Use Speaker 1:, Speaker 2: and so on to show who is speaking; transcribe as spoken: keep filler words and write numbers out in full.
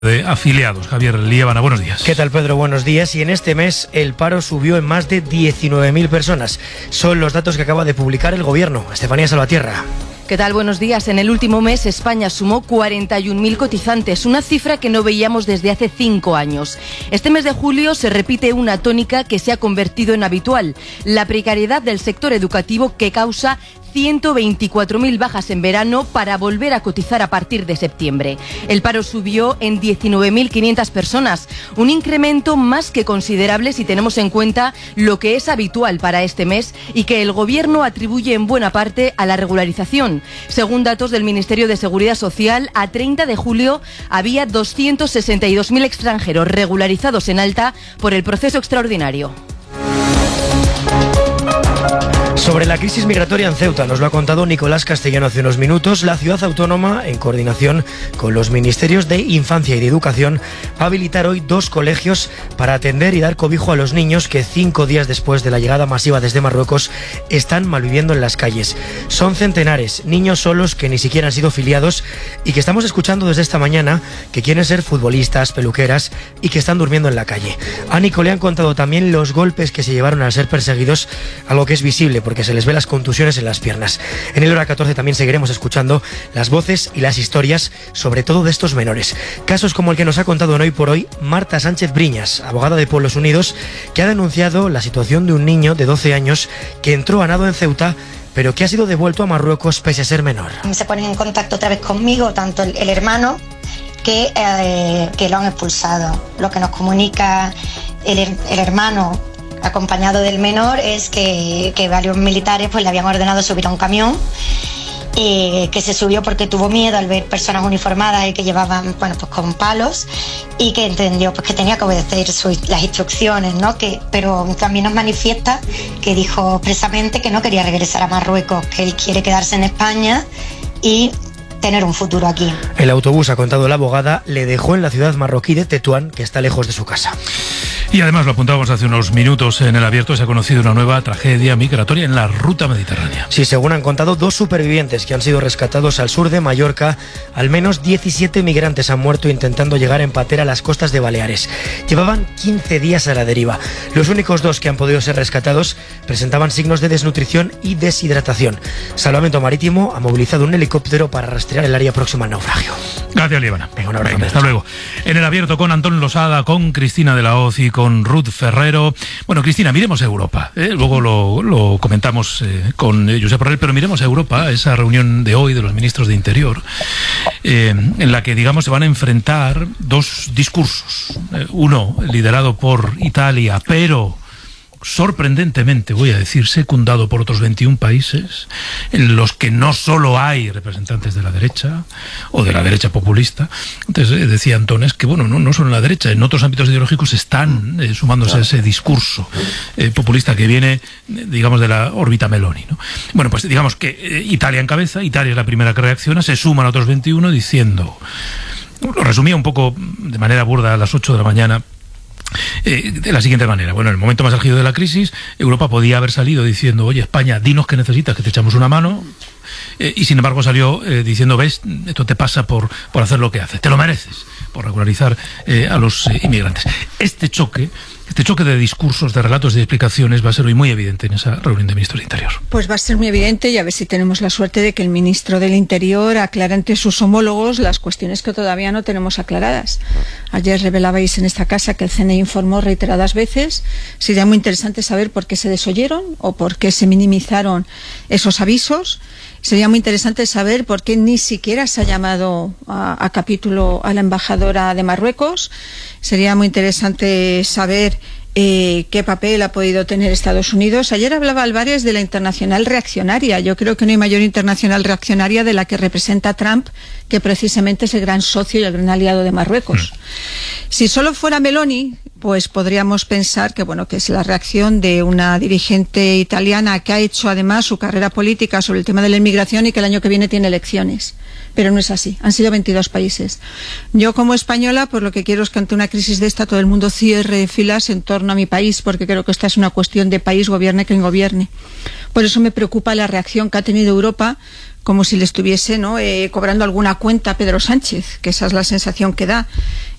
Speaker 1: de afiliados. Javier Liébana, buenos días.
Speaker 2: ¿Qué tal, Pedro? Buenos días. Y en este mes el paro subió en más de diecinueve mil personas. Son los datos que acaba de publicar el Gobierno. Estefanía Salvatierra.
Speaker 3: ¿Qué tal? Buenos días. En el último mes España sumó cuarenta y un mil cotizantes, una cifra que no veíamos desde hace cinco años. Este mes de julio se repite una tónica que se ha convertido en habitual: la precariedad del sector educativo, que causa ciento veinticuatro mil bajas en verano para volver a cotizar a partir de septiembre. El paro subió en diecinueve mil quinientas personas, un incremento más que considerable si tenemos en cuenta lo que es habitual para este mes y que el Gobierno atribuye en buena parte a la regularización. Según datos del Ministerio de Seguridad Social, a treinta de julio había doscientos sesenta y dos mil extranjeros regularizados en alta por el proceso extraordinario.
Speaker 2: Sobre la crisis migratoria en Ceuta nos lo ha contado Nicolás Castellano hace unos minutos. La ciudad autónoma, en coordinación con los ministerios de Infancia y de Educación, va a habilitar hoy dos colegios para atender y dar cobijo a los niños que cinco días después de la llegada masiva desde Marruecos están malviviendo en las calles. Son centenares, niños solos que ni siquiera han sido filiados y que estamos escuchando desde esta mañana que quieren ser futbolistas, peluqueras y que están durmiendo en la calle. A Nico le han contado también los golpes que se llevaron al ser perseguidos, algo que es visible porque se les ve las contusiones en las piernas. En el Hora catorce también seguiremos escuchando las voces y las historias, sobre todo de estos menores. Casos como el que nos ha contado en Hoy por Hoy Marta Sánchez Briñas, abogada de Pueblos Unidos, que ha denunciado la situación de un niño de doce años que entró a nado en Ceuta, pero que ha sido devuelto a Marruecos pese a ser menor.
Speaker 4: Se ponen en contacto otra vez conmigo, tanto el, el hermano que, eh, que lo han expulsado. Lo que nos comunica el, el hermano, acompañado del menor, es que, que varios militares pues le habían ordenado subir a un camión, eh, que se subió porque tuvo miedo al ver personas uniformadas y que llevaban, bueno, pues con palos, y que entendió pues que tenía que obedecer sus, las instrucciones, ¿no? Que, pero también nos manifiesta que dijo expresamente que no quería regresar a Marruecos, que él quiere quedarse en España y tener un futuro aquí.
Speaker 2: El autobús, ha contado la abogada, le dejó en la ciudad marroquí de Tetuán, que está lejos de su casa.
Speaker 1: Y además, lo apuntábamos hace unos minutos en El Abierto, se ha conocido una nueva tragedia migratoria en la ruta mediterránea.
Speaker 2: Sí, según han contado dos supervivientes que han sido rescatados al sur de Mallorca, al menos diecisiete migrantes han muerto intentando llegar en patera a las costas de Baleares. Llevaban quince días a la deriva. Los únicos dos que han podido ser rescatados presentaban signos de desnutrición y deshidratación. Salvamento Marítimo ha movilizado un helicóptero para rastrear el área próxima al naufragio.
Speaker 1: Gracias, Liébana.
Speaker 2: Venga, un abrazo.
Speaker 1: Venga, hasta luego. En El Abierto con Antón Losada, con Cristina de la Hoz y con Ruth Ferrero. Bueno, Cristina, miremos a Europa. ¿eh? Luego lo, lo comentamos eh, con Josep Borrell, pero miremos a Europa, esa reunión de hoy de los ministros de Interior, eh, en la que, digamos, se van a enfrentar dos discursos. Eh, uno liderado por Italia, pero sorprendentemente, voy a decir, secundado por otros veintiún países, en los que no solo hay representantes de la derecha o de la derecha populista. Entonces, eh, decía Antones que, bueno, no, no solo en la derecha, en otros ámbitos ideológicos están eh, sumándose a ese discurso eh, populista que viene, eh, digamos, de la órbita Meloni, ¿no? Bueno, pues digamos que eh, Italia encabeza, Italia es la primera que reacciona, se suman a otros veintiuno diciendo, lo resumía un poco de manera burda a las ocho de la mañana, Eh, de la siguiente manera. Bueno, en el momento más álgido de la crisis, Europa podía haber salido diciendo, oye, España, dinos qué necesitas, que te echamos una mano, eh, y sin embargo salió eh, diciendo, ves, esto te pasa por, por hacer lo que haces, te lo mereces, por regularizar eh, a los eh, inmigrantes. Este choque, este choque de discursos, de relatos y de explicaciones va a ser hoy muy evidente en esa reunión de ministros de Interior.
Speaker 5: Pues va a ser muy evidente, y a ver si tenemos la suerte de que el ministro del Interior aclare ante sus homólogos las cuestiones que todavía no tenemos aclaradas. Ayer revelabais en esta casa que el C N I informó reiteradas veces. Sería muy interesante saber por qué se desoyeron o por qué se minimizaron esos avisos. Sería muy interesante saber por qué ni siquiera se ha llamado a, a capítulo a la embajadora de Marruecos. Sería muy interesante saber eh, qué papel ha podido tener Estados Unidos. Ayer hablaba Álvarez de la internacional reaccionaria. Yo creo que no hay mayor internacional reaccionaria de la que representa Trump, que precisamente es el gran socio y el gran aliado de Marruecos. Mm. Si solo fuera Meloni, pues podríamos pensar que bueno, que es la reacción de una dirigente italiana que ha hecho además su carrera política sobre el tema de la inmigración y que el año que viene tiene elecciones. Pero no es así, han sido veintidós países. Yo como española, pues lo que quiero es que ante una crisis de esta todo el mundo cierre filas en torno a mi país, porque creo que esta es una cuestión de país, gobierne quien gobierne. Por eso me preocupa la reacción que ha tenido Europa, como si le estuviese ¿no? eh, cobrando alguna cuenta a Pedro Sánchez, que esa es la sensación que da.